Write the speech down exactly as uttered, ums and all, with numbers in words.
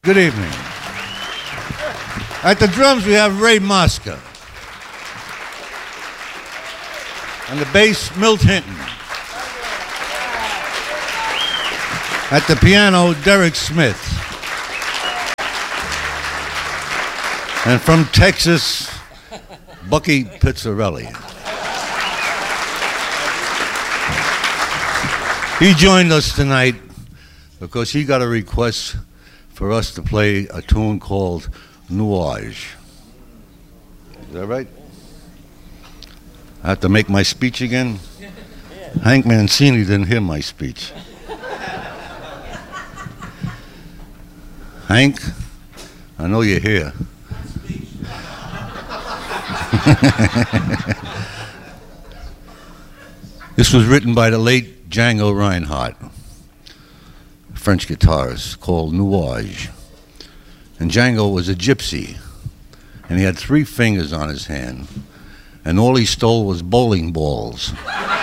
Good evening. At the drums, we have Ray Mosca. On the bass, Milt Hinton. At the piano, Derek Smith. And from Texas, Bucky Pizzarelli. He joined us tonight because he got a request for us to play a tune called Nuage. Is that right? I have to make my speech again? Hank Mancini didn't hear my speech. Hank, I know you're here. This was written by the late Django Reinhardt, French guitarist, called Nuage. And Django was a gypsy, and he had three fingers on his hand, and all he stole was bowling balls.